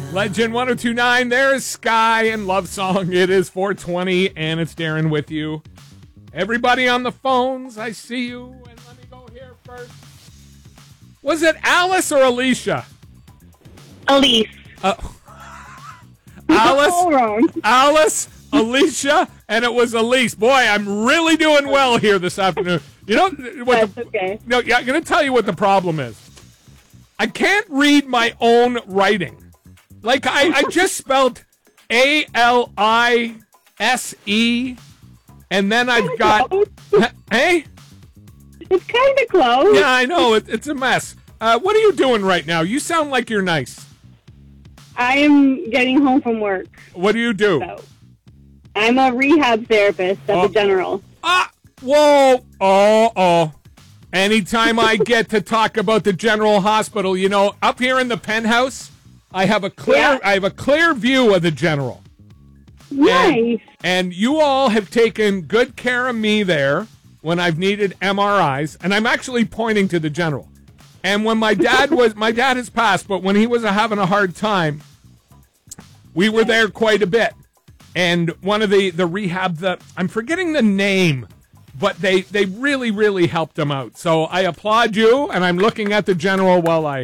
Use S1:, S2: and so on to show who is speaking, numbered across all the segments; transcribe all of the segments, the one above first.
S1: Legend 1029, there's Sky and Love Song. It is 420, and it's Darren with you. Everybody on the phones, I see you. And let me go here first. Was it Alice or Alicia?
S2: Elise.
S1: Alice, Alicia, and it was Elise. Boy, I'm really doing well here this afternoon. You know what?
S2: That's okay.
S1: No, yeah, I'm going to tell you what the problem is. I can't read my own writing. Like, I just spelled Alise, and then I've got... Hey?
S2: It's kind of close.
S1: Yeah, I know. It's a mess. What are you doing right now? You sound like you're nice.
S2: I am getting home from work.
S1: What do you do?
S2: So, I'm a rehab therapist at the General.
S1: Whoa. Oh. Anytime I get to talk about the General Hospital, you know, up here in the penthouse... I have a clear view of the General.
S2: Nice.
S1: And you all have taken good care of me there when I've needed MRIs, and I'm actually pointing to the General. And when my dad has passed, but when he was having a hard time, we were there quite a bit. And one of the rehab, I'm forgetting the name, but they really, really helped him out. So I applaud you, and I'm looking at the General while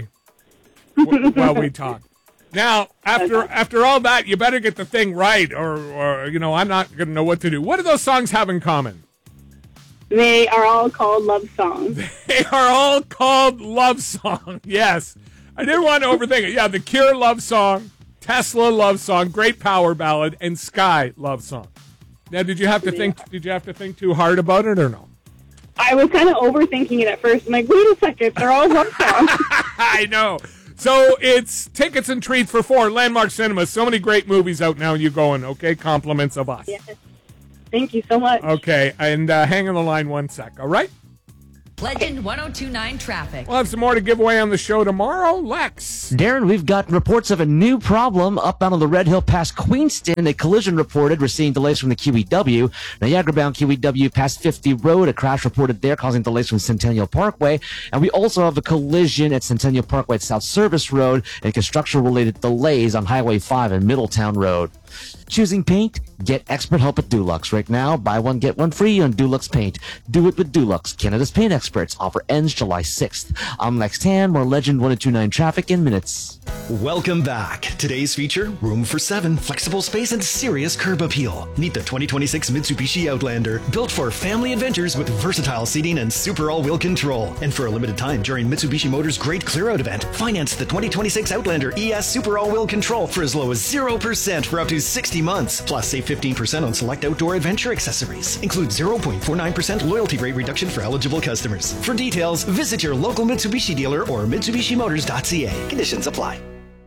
S1: we talk. Now, after all that, you better get the thing right, or you know, I'm not going to know what to do. What do those songs have in common?
S2: They are all called love songs.
S1: They are all called love songs, yes. I didn't want to overthink it. Yeah, The Cure love song, Tesla love song, Great Power Ballad, and Sky love song. Now, did you have to think too hard about it, or no?
S2: I was kind of overthinking it at first. I'm like, wait a second, they're all love songs.
S1: I know. So it's tickets and treats for 4 Landmark Cinemas. So many great movies out now. You going, okay? Compliments of us.
S2: Yes. Thank you so much.
S1: Okay, and hang on the line 1 sec, all right?
S3: Legend 1029 traffic.
S1: We'll have some more to give away on the show tomorrow. Lex.
S4: Darren, we've got reports of a new problem upbound on the Red Hill past Queenston. A collision reported. We're seeing delays from the QEW. Niagara-bound QEW past 50 Road. A crash reported there causing delays from Centennial Parkway. And we also have a collision at Centennial Parkway at South Service Road and construction-related delays on Highway 5 and Middletown Road. Choosing paint? Get expert help at Dulux. Right now, buy one, get one free on Dulux Paint. Do it with Dulux, Canada's paint experts. Offer ends July 6th. I'm Lex Tan, more Legend 1029 traffic in minutes.
S5: Welcome back. Today's feature, room for 7, flexible space, and serious curb appeal. Meet the 2026 Mitsubishi Outlander, built for family adventures with versatile seating and super all-wheel control. And for a limited time during Mitsubishi Motors' Great Clear Out event, finance the 2026 Outlander ES Super All-Wheel Control for as low as 0% for up to 60 months. Plus, save 15% on select outdoor adventure accessories. Include 0.49% loyalty rate reduction for eligible customers. For details, visit your local Mitsubishi dealer or MitsubishiMotors.ca. Conditions apply.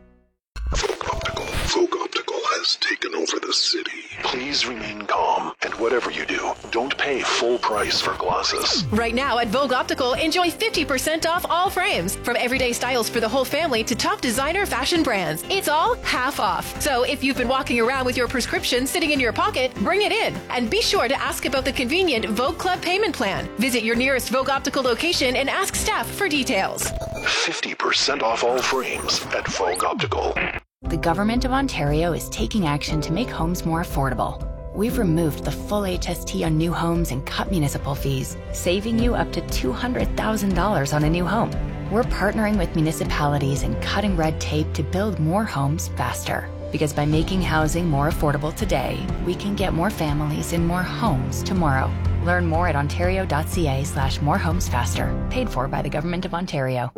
S6: Folk Optical has taken over the city. Please remain calm, and whatever you do, don't pay full price for glasses.
S7: Right now at Vogue Optical, enjoy 50% off all frames. From everyday styles for the whole family to top designer fashion brands. It's all half off. So if you've been walking around with your prescription sitting in your pocket, bring it in. And be sure to ask about the convenient Vogue Club payment plan. Visit your nearest Vogue Optical location and ask staff for details.
S6: 50% off all frames at Vogue Optical.
S8: The Government of Ontario is taking action to make homes more affordable. We've removed the full HST on new homes and cut municipal fees, saving you up to $200,000 on a new home. We're partnering with municipalities and cutting red tape to build more homes faster. Because by making housing more affordable today, we can get more families in more homes tomorrow. Learn more at ontario.ca/morehomesfaster. Paid for by the Government of Ontario.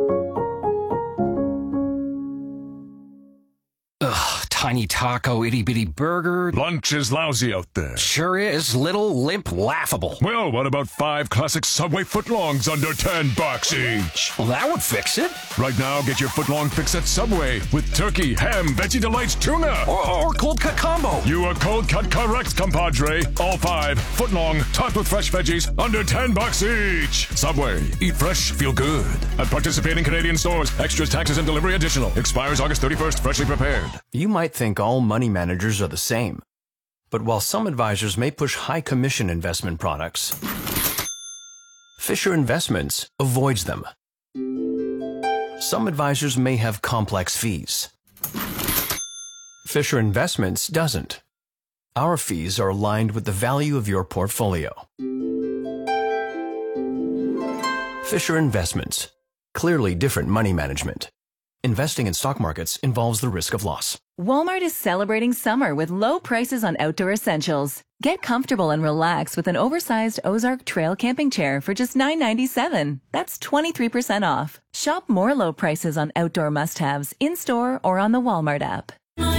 S9: Ugh, tiny taco, itty-bitty burger.
S10: Lunch is lousy out there.
S9: Sure is. Little, limp, laughable.
S10: Well, what about 5 classic Subway footlongs under $10 each?
S9: Well, that would fix it.
S10: Right now, get your footlong fix at Subway with turkey, ham, Veggie Delights, tuna.
S9: Or cold cut combo.
S10: You are cold cut correct, compadre. All 5 footlong, topped with fresh veggies, under $10 each. Subway. Eat fresh, feel good. At participating Canadian stores. Extras, taxes, and delivery additional. Expires August 31st. Freshly prepared.
S11: You might think all money managers are the same. But while some advisors may push high commission investment products, Fisher Investments avoids them. Some advisors may have complex fees. Fisher Investments doesn't. Our fees are aligned with the value of your portfolio. Fisher Investments. Clearly different money management. Investing in stock markets involves the risk of loss.
S12: Walmart is celebrating summer with low prices on outdoor essentials. Get comfortable and relax with an oversized Ozark Trail camping chair for just $9.97. That's 23% off. Shop more low prices on outdoor must-haves in-store or on the Walmart app.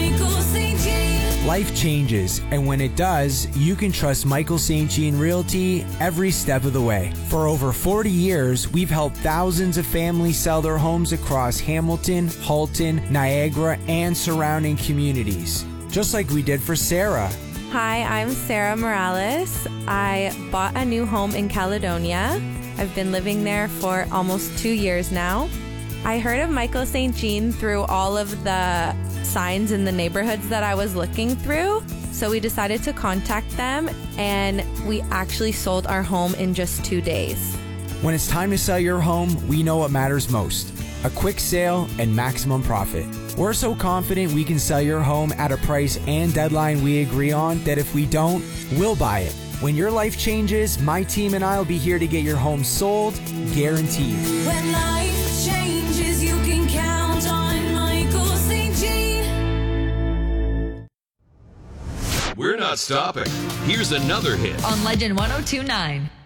S13: Life changes, and when it does, you can trust Michael St. Jean Realty every step of the way. For over 40 years, we've helped thousands of families sell their homes across Hamilton, Halton, Niagara, and surrounding communities. Just like we did for Sarah.
S14: Hi, I'm Sarah Morales. I bought a new home in Caledonia. I've been living there for almost 2 years now. I heard of Michael St. Jean through all of the signs in the neighborhoods that I was looking through. So we decided to contact them, and we actually sold our home in just 2 days.
S13: When it's time to sell your home, we know what matters most: a quick sale and maximum profit. We're so confident we can sell your home at a price and deadline we agree on that if we don't, we'll buy it. When your life changes, my team and I will be here to get your home sold, guaranteed.
S15: When life changes, you can count on Michael St. Jean.
S16: We're not stopping. Here's another hit
S3: on Legend 102.9.